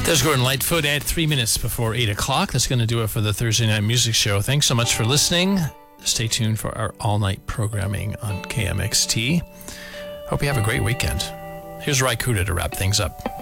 There's Gordon Lightfoot at 3 minutes before 8 o'clock. That's going to do it for the Thursday Night Music Show. Thanks so much for listening. Stay tuned for our all-night programming on KMXT. Hope you have a great weekend. Here's Ry Cooder to wrap things up.